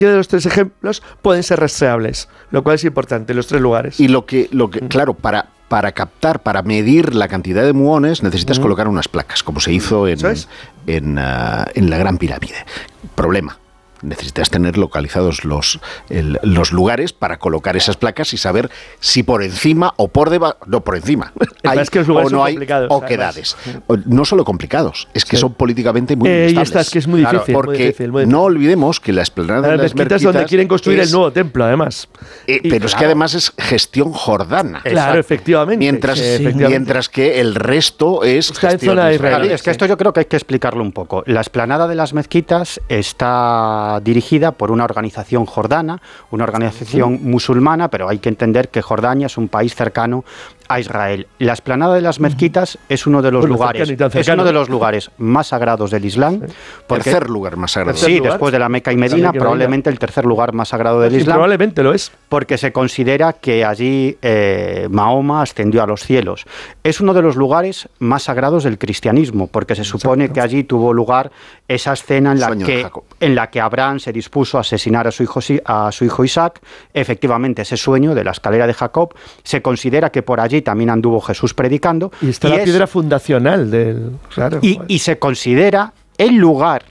de los tres ejemplos pueden ser rastreables, lo cual es importante, los tres lugares. Y lo que claro, para captar, para medir la cantidad de muones, necesitas colocar unas placas, como se hizo en la Gran Pirámide. Problema. Necesitas tener localizados los lugares para colocar esas placas y saber si por encima o por debajo, no por encima, hay es que los lugares o no hay oquedades. No solo complicados, es que son políticamente muy inestables. Es que es muy difícil. Porque muy difícil. No olvidemos que la explanada de las mezquitas donde quieren construir el nuevo templo, además. Pero es que además es gestión jordana. Claro, efectivamente. Mientras que el resto es está gestión en zona de Israel. Es que esto yo creo que hay que explicarlo un poco. La explanada de las mezquitas está dirigida por una organización jordana, una organización musulmana, pero hay que entender que Jordania es un país cercano a Israel. La explanada de las mezquitas es uno de los lugares más sagrados del Islam. Tercer lugar más sagrado. Sí, después de la Meca y Medina, probablemente el tercer lugar más sagrado del Islam. Probablemente lo es. Porque se considera que allí Mahoma ascendió a los cielos. Es uno de los lugares más sagrados del cristianismo, porque se supone que allí tuvo lugar esa escena en la que Abraham se dispuso a asesinar a su hijo Isaac. Efectivamente, ese sueño de la escalera de Jacob, se considera que por allí también anduvo Jesús predicando. Y está la piedra fundacional del... Claro, y se considera el lugar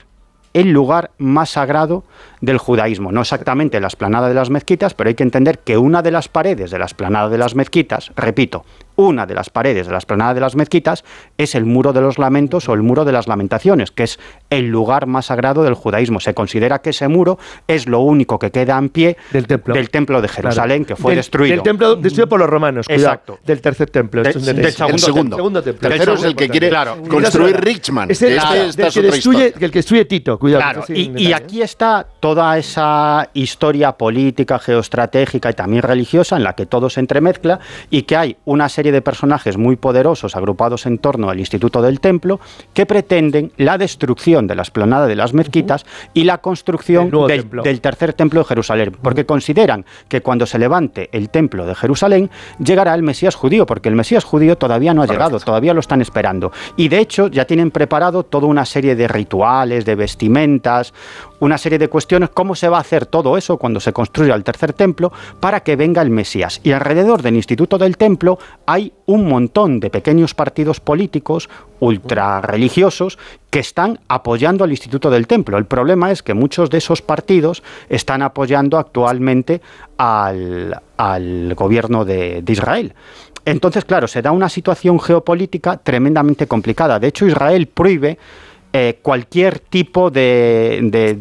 más sagrado del judaísmo. No exactamente la explanada de las mezquitas, pero hay que entender que una de las paredes de la explanada de las mezquitas, repito, una de las paredes de la explanada de las mezquitas es el muro de los lamentos o el muro de las lamentaciones, que es el lugar más sagrado del judaísmo. Se considera que ese muro es lo único que queda en pie del templo de Jerusalén, que fue destruido. Del templo destruido por los romanos, exacto. Del tercer templo. Del segundo templo. Tercero es el que quiere construir Richman. Es el que destruye Tito, cuidado. Claro, y aquí está toda esa historia política, geoestratégica y también religiosa en la que todo se entremezcla y que hay una serie de personajes muy poderosos agrupados en torno al Instituto del Templo que pretenden la destrucción de la explanada de las mezquitas y la construcción del tercer templo de Jerusalén, porque consideran que cuando se levante el templo de Jerusalén llegará el Mesías judío, porque el Mesías judío todavía no ha llegado, todavía lo están esperando. Y de hecho ya tienen preparado toda una serie de rituales, de vestimentas, una serie de cuestiones, cómo se va a hacer todo eso cuando se construya el tercer templo para que venga el Mesías. Y alrededor del Instituto del Templo hay un montón de pequeños partidos políticos ultra religiosos que están apoyando al Instituto del Templo. El problema es que muchos de esos partidos están apoyando actualmente al gobierno de Israel. Entonces, claro, se da una situación geopolítica tremendamente complicada. De hecho, Israel prohíbe cualquier tipo de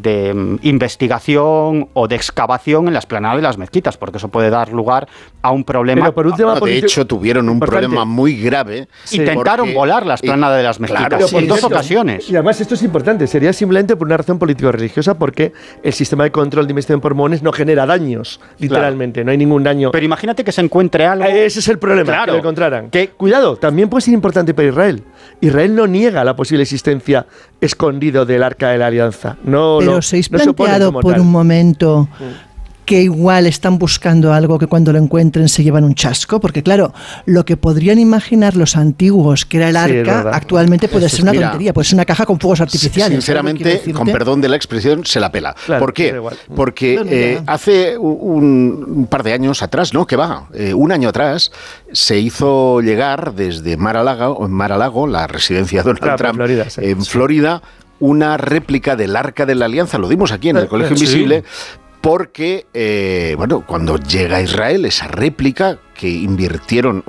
investigación o de excavación en la explanada de las mezquitas, porque eso puede dar lugar a un problema. Pero por un tema de hecho, tuvieron un problema muy grave. Intentaron volar la explanada de las mezquitas en dos ocasiones. Y además esto es importante, sería simplemente por una razón político-religiosa, porque el sistema de control de investigación por muones no genera daños, literalmente, no hay ningún daño. Pero imagínate que se encuentre algo... Ese es el problema, que lo encontraran. Cuidado, también puede ser importante para Israel. Israel no niega la posible existencia escondido del Arca de la Alianza. Pero ¿os habéis planteado por un momento que igual están buscando algo que cuando lo encuentren se llevan un chasco? Porque claro, lo que podrían imaginar los antiguos, que era el arca, actualmente puede ser una tontería, puede ser una caja con fuegos artificiales. Sinceramente, con perdón de la expresión, se la pela. Claro, ¿por qué? Porque hace un par de años atrás, un año atrás, se hizo llegar desde Mar-a-Lago, la residencia de Donald Trump, Florida, en Florida, una réplica del Arca de la Alianza. Lo dimos aquí en el Colegio Invisible. Porque, cuando llega a Israel, esa réplica que invirtieron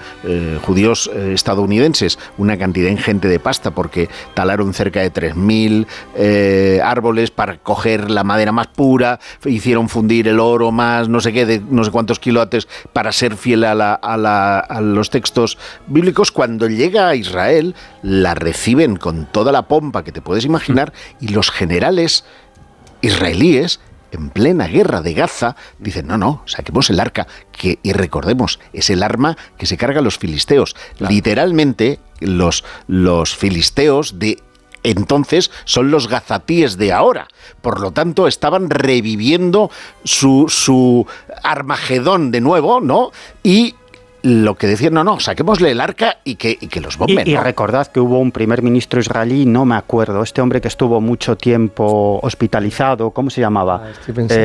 judíos estadounidenses una cantidad ingente de pasta, porque talaron cerca de 3.000 árboles para coger la madera más pura, hicieron fundir el oro más no sé qué, de no sé cuántos quilates para ser fiel a los textos bíblicos. Cuando llega a Israel, la reciben con toda la pompa que te puedes imaginar, y los generales israelíes, en plena guerra de Gaza, dicen, no, saquemos el arca, y recordemos, es el arma que se cargan los filisteos. Claro. Literalmente, los filisteos de entonces son los gazatíes de ahora. Por lo tanto, estaban reviviendo su Armagedón de nuevo, ¿no? Y lo que decían, no, saquémosle el arca y que los bomben. Y recordad que hubo un primer ministro israelí, no me acuerdo, este hombre que estuvo mucho tiempo hospitalizado, ¿cómo se llamaba?